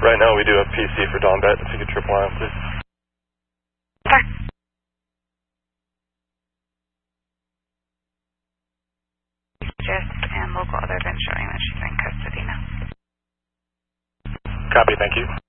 right now we do have PC for Dawn Bet. If you could triple line, please. Okay. And local other than showing that she's in custody now. Copy, thank you.